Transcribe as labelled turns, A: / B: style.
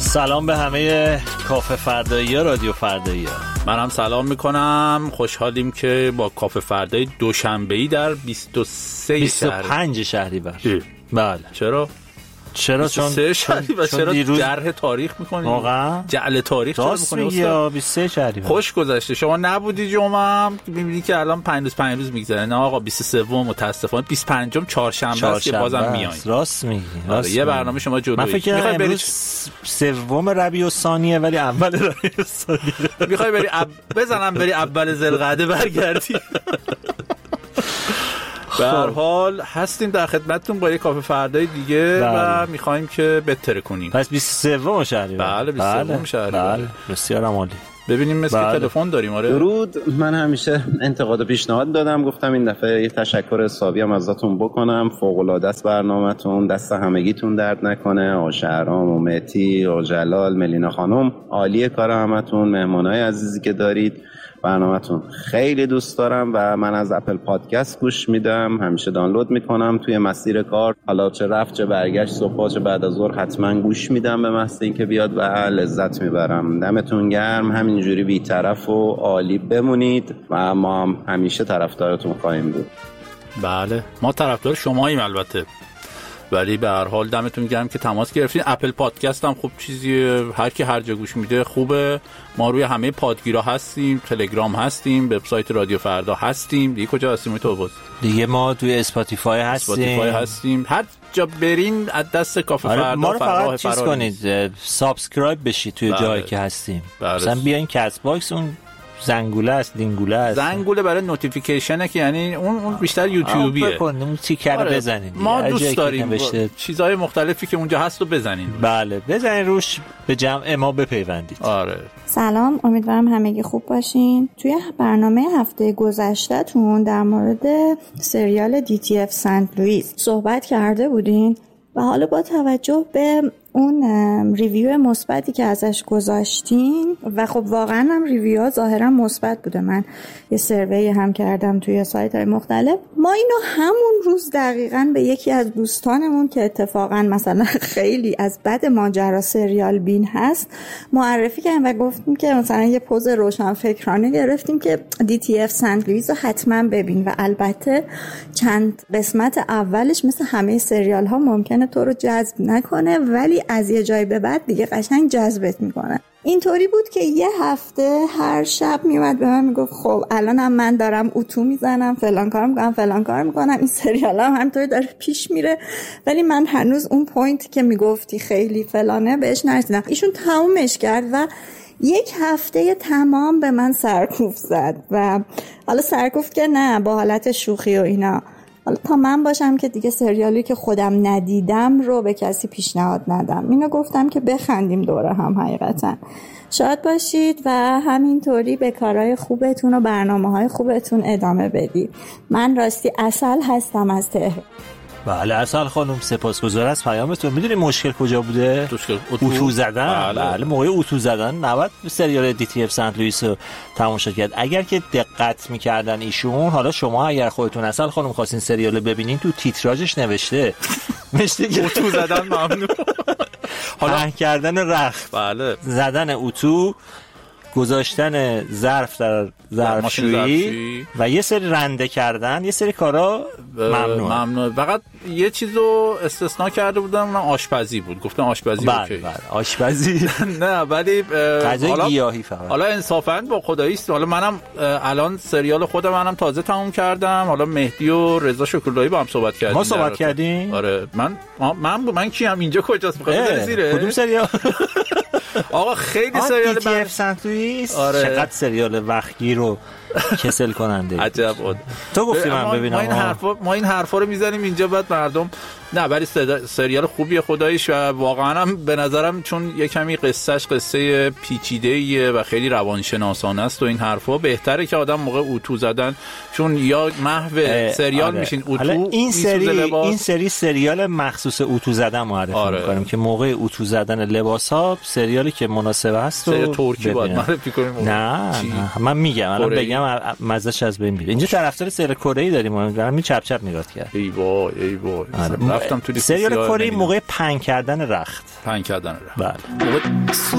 A: سلام به همه کافه فردایی ها، رادیو فردایی ها.
B: من هم سلام میکنم. خوشحالیم که با کافه فردایی دوشنبه‌ای در
A: 25 شهریور.
B: بله. چرا
A: چون
B: چرا جرح تاریخ میکنیم؟
A: واقعا
B: جعل تاریخ چرا میکنیم؟
A: یا 23 شهریور
B: خوش گذشته. شما نبودی جمعه، میبینی که الان 5 روز میگذره. نه آقا 23 متاسفانه 25م چهارشنبه است که بازم میایم.
A: راست میگی.
B: یه برنامه شما جلوی.
A: من فکر کنم امروز سوم ربیع الثانیه ولی اول ربیع الثانیه.
B: میخوای بری اول ذوالقعده برگردی. به هر حال هستیم در خدمتتون با یک کافه فردای دیگه و میخوایم که بهتر کنیم.
A: پس 23 شهریور.
B: بله 23 شهریور.
A: بله بسیار عالی.
B: ببینیم مثل تلفن داریم. آره
C: درود. من همیشه انتقاد و پیشنهاد دادم، گفتم این دفعه یه تشکر حسابی هم ازتون بکنم. فوق العاده است برنامه‌تون، دست همگیتون درد نکنه. آقا شهرام و مهدی و جلال، ملینا خانم، عالیه کار همتون. مهمونای عزیزی که دارید، برنامه‌تون خیلی دوست دارم و من از اپل پادکست گوش میدم، همیشه دانلود میکنم توی مسیر کار، حالا چه رفت چه برگشت، صبح چه بعد از ظهر حتما گوش میدم به محض اینکه بیاد و لذت میبرم. دمتون گرم، همینجوری بی‌طرف و عالی بمونید و ما هم همیشه طرفدارتون خواهیم بود.
B: بله ما طرفدار شماییم البته، ولی به هر حال دمتون گرم که تماس گرفتین. اپل پادکست هم خوب چیزی، هر کی هر جا گوش میده خوبه. ما روی همه پادگیرا هستیم، تلگرام هستیم، وبسایت رادیو فردا هستیم. دیگه کجا هستیم تو بود؟
A: دیگه ما توی اسپاتیفای
B: هستیم. هر جا برین از دست کافه فردا.
A: ما رو فقط چیز کنید، سابسکرایب بشید توی جایی که هستیم. مثلا بیاین کست باکس، اون زنگوله است، دینگوله است.
B: زنگوله برای نوتیفیکیشنه که یعنی اون بیشتر یوتیوبیه.
A: اون تیکر رو بزنید.
B: ما دوست داریم چیزهای مختلفی که اونجا هست رو بزنین.
A: بله بزنین روش، به جمع ما بپیوندید.
B: آره
D: سلام، امیدوارم همگی خوب باشین. توی برنامه هفته گذشته‌تون در مورد سریال DTF سنت لوئیس صحبت کرده بودین و حالا با توجه به اون ریویو مثبتی که ازش گذاشتین و خب واقعا هم ریویوها ظاهرا مثبت بوده، من یه سروی هم کردم توی سایت‌های مختلف، ما اینو همون روز دقیقاً به یکی از دوستانمون که اتفاقا مثلا خیلی از بد ماجرا سریال بین هست معرفی کردیم و گفتیم که مثلا یه پوز روشنفکرانه گرفتیم که DTF سنت لوئیس رو حتما ببین و البته چند قسمت اولش مثل همه سریال ها ممکنه تو رو جذب نکنه ولی از یه جای به بعد دیگه قشنگ جذبت میکنه. اینطوری بود که یه هفته هر شب میومد به من میگفت خب الانم من دارم اتو میزنم، فلان کار میکنم، این سریال هم همینطوری داره پیش میره، ولی من هنوز اون پوینت که میگفتی خیلی فلانه بهش نرسیدم. ایشون تمومش کرد و یک هفته تمام به من سرکوف زد و حالا سرکوف که نه با حالت شوخی و اینا، حالا تا من باشم که دیگه سریالی که خودم ندیدم رو به کسی پیشنهاد ندم. اینو گفتم که بخندیم دوره هم. حقیقتا شاد باشید و همینطوری به کارهای خوبتون و برنامه‌های خوبتون ادامه بدید. من راستی عسل هستم از تهران.
A: بله عسل خانم سپاسگزار از پیامتون. میدونی مشکل کجا بوده؟ اتو زدن. بله موقع اتو زدن نباید سریال DTF سنت لوئیس رو تماشا کرد. اگر که دقت میکردن ایشون، حالا شما اگر خودتون عسل خانم خواستین سریال رو ببینین، تو تیتراژش نوشته که
B: اتو زدن ممنوع.
A: حالا کردن رخت،
B: بله،
A: زدن اتو، گذاشتن ظرف در ظرفشویی و یه سری رنده کردن، یه سری کارا
B: ممنوع. فقط یه چیزو استثناء کرده بودن، اون آشپزی بود. گفتن آشپزی اوکی.
A: بله آشپزی
B: نه ولی
A: غذای گیاهی فقط.
B: حالا انصافاً با خدایی است، حالا منم الان سریال خودم منم تازه تموم کردم. حالا مهدی و رضا شکرلایی با هم صحبت کردیم.
A: ما صحبت کردیم.
B: آره من کیم اینجا کجاست؟ می‌خواد زیره
A: کدوم سریال؟
B: آقا خیلی سریال
A: DTF سنت لوئیس. چقدر سریال وقتگیر و کسل کننده.
B: عجب بود.
A: تو گفتی من ببینم.
B: ما این حرفا رو میزنیم اینجا بعد مردم نه، ولی سریال خوبیه خداییش و واقعا هم به نظرم چون یه کمی قصه پیچیده‌ایه و خیلی روانشناسانه است و این حرفا، بهتره که آدم موقع اتو زدن، چون یا محو سریال میشین اتو
A: این سری سریال مخصوص اتو زدن معرفی می‌کنیم که موقع اتو زدن لباس‌ها سریالی که مناسب است
B: و ترکی باید معرفی کنیم.
A: نه من میگم الان بگم مزه‌ش از بین میره. اینجا طرفدار سریال کره‌ای داریم، من چپ چپ نگاه کرد.
B: ای وای رفتم تو لیست
A: سریال کره موقع پنگ کردن رخت.
B: بله.